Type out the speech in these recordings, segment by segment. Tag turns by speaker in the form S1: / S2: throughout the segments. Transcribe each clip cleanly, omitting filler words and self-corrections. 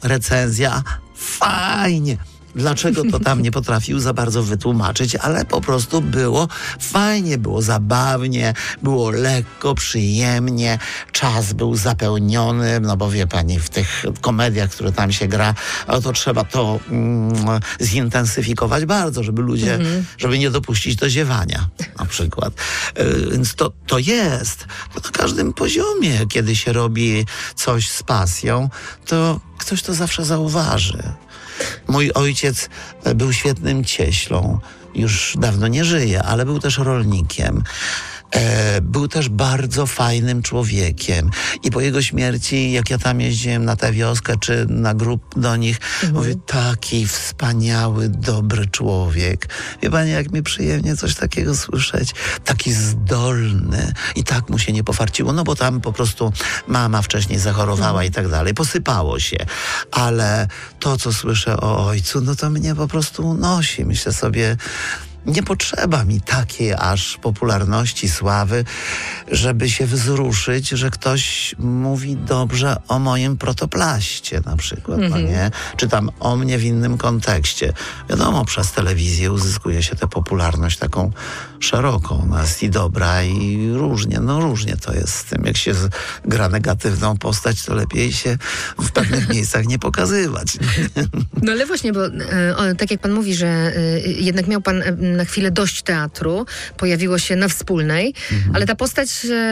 S1: recenzja, fajnie. Dlaczego to tam nie potrafił za bardzo wytłumaczyć, ale po prostu było fajnie, było zabawnie, było lekko, przyjemnie, czas był zapełniony, no bo wie pani, w tych komediach, które tam się gra, to trzeba to zintensyfikować bardzo, żeby ludzie, żeby nie dopuścić do ziewania na przykład. Więc to jest to na każdym poziomie, kiedy się robi coś z pasją, to ktoś to zawsze zauważy. Mój ojciec był świetnym cieślą, już dawno nie żyje, ale był też rolnikiem. Był też bardzo fajnym człowiekiem i po jego śmierci, jak ja tam jeździłem na tę wioskę czy na grób do nich, mówię, taki wspaniały, dobry człowiek. Wie pani, jak mi przyjemnie coś takiego słyszeć. Taki zdolny i tak mu się nie pofarciło, no bo tam po prostu mama wcześniej zachorowała i tak dalej. Posypało się, ale to, co słyszę o ojcu, no to mnie po prostu unosi. Myślę sobie, nie potrzeba mi takiej aż popularności, sławy, żeby się wzruszyć, że ktoś mówi dobrze o moim protoplaście na przykład, no nie? Czy tam o mnie w innym kontekście. Wiadomo, przez telewizję uzyskuje się tę popularność taką szeroką. Ona jest i dobra, i różnie to jest z tym. Jak się gra negatywną postać, to lepiej się w pewnych miejscach nie pokazywać.
S2: No ale właśnie, bo tak jak pan mówi, że jednak miał pan na chwilę dość teatru, pojawiło się na Wspólnej, ale ta postać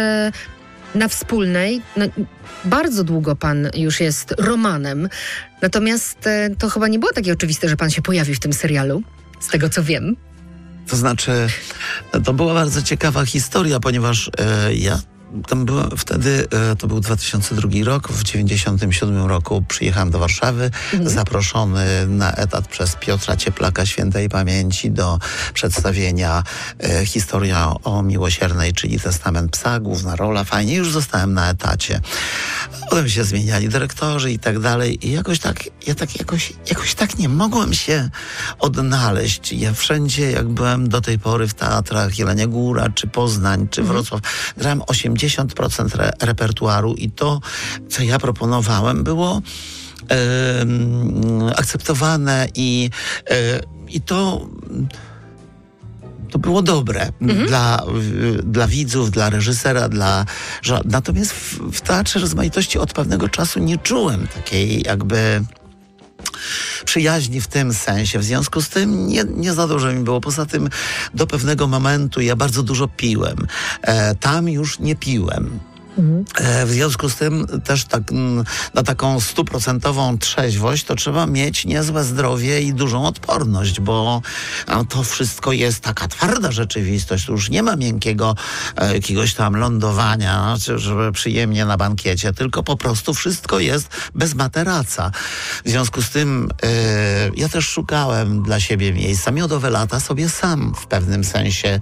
S2: na Wspólnej, no, bardzo długo pan już jest Romanem, natomiast to chyba nie było takie oczywiste, że pan się pojawi w tym serialu, z tego co wiem.
S1: To znaczy, to była bardzo ciekawa historia, ponieważ ja tam byłem wtedy, to był 2002 rok, w 1997 roku przyjechałem do Warszawy, zaproszony na etat przez Piotra Cieplaka świętej pamięci do przedstawienia Historia o Miłosiernej, czyli Testament psa, główna rola, fajnie, już zostałem na etacie. Potem się zmieniali dyrektorzy i tak dalej i jakoś tak nie mogłem się odnaleźć. Ja wszędzie, jak byłem do tej pory w teatrach Jelenia Góra, czy Poznań, czy Wrocław, grałem 80% repertuaru i to, co ja proponowałem, było akceptowane i to było dobre dla widzów, dla reżysera, natomiast w Teatrze Rozmaitości od pewnego czasu nie czułem takiej jakby przyjaźni w tym sensie. W związku z tym nie za dużo mi było. Poza tym do pewnego momentu ja bardzo dużo piłem. Tam już nie piłem. W związku z tym też tak, na taką 100% trzeźwość to trzeba mieć niezłe zdrowie i dużą odporność, bo to wszystko jest taka twarda rzeczywistość. Tu już nie ma miękkiego jakiegoś tam lądowania, żeby przyjemnie na bankiecie, tylko po prostu wszystko jest bez materaca. W związku z tym ja też szukałem dla siebie miejsca. Miodowe lata sobie sam w pewnym sensie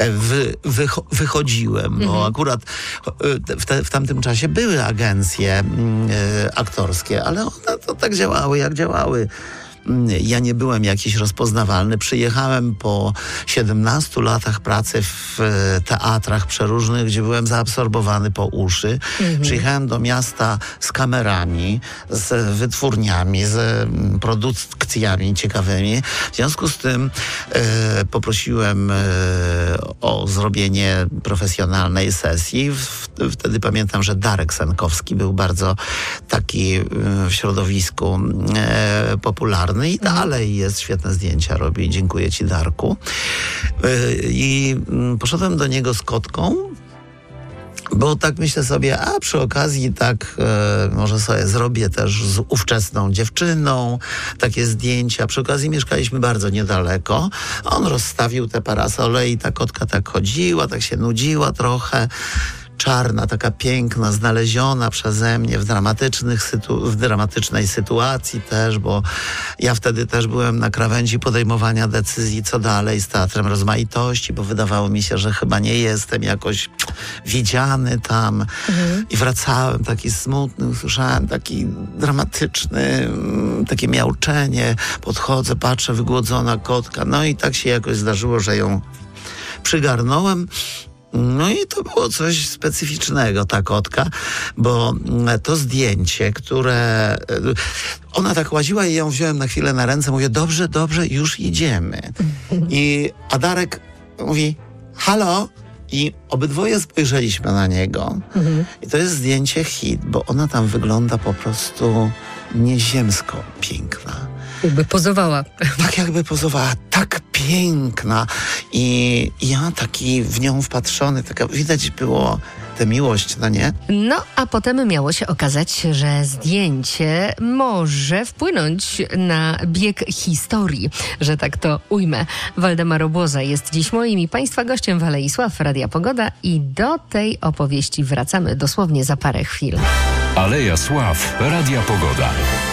S1: wychodziłem, bo akurat w tamtym czasie były agencje aktorskie, ale one to tak działały, jak działały. Ja nie byłem jakiś rozpoznawalny. Przyjechałem po 17 latach pracy w teatrach przeróżnych, gdzie byłem zaabsorbowany po uszy. Przyjechałem do miasta z kamerami, z wytwórniami, z produkcjami ciekawymi. W związku z tym poprosiłem o zrobienie profesjonalnej sesji. Wtedy pamiętam, że Darek Senkowski był bardzo taki w środowisku popularny. I dalej jest, świetne zdjęcia robi. Dziękuję ci, Darku. I poszedłem do niego z kotką, bo tak myślę sobie, a przy okazji tak może sobie zrobię też z ówczesną dziewczyną takie zdjęcia. Przy okazji mieszkaliśmy bardzo niedaleko. On rozstawił te parasole i ta kotka tak chodziła, tak się nudziła trochę. Czarna, taka piękna, znaleziona przeze mnie w dramatycznej sytuacji też, bo ja wtedy też byłem na krawędzi podejmowania decyzji, co dalej z Teatrem Rozmaitości, bo wydawało mi się, że chyba nie jestem jakoś widziany tam. I wracałem taki smutny, usłyszałem taki dramatyczny, takie miauczenie. Podchodzę, patrzę, wygłodzona kotka. No i tak się jakoś zdarzyło, że ją przygarnąłem. No i to było coś specyficznego, ta kotka, bo to zdjęcie, które... Ona tak łaziła i ją wziąłem na chwilę na ręce, mówię, dobrze, już idziemy. I Adarek mówi, halo? I obydwoje spojrzeliśmy na niego. I to jest zdjęcie hit, bo ona tam wygląda po prostu nieziemsko piękna.
S2: Jakby pozowała.
S1: Tak jakby pozowała, tak piękna. I ja taki w nią wpatrzony, taka widać było tę miłość, no nie?
S2: No, a potem miało się okazać, że zdjęcie może wpłynąć na bieg historii, że tak to ujmę. Waldemar Obłoza jest dziś moim i Państwa gościem w Alei Sław Radia Pogoda i do tej opowieści wracamy dosłownie za parę chwil.
S3: Aleja Sław Radia Pogoda.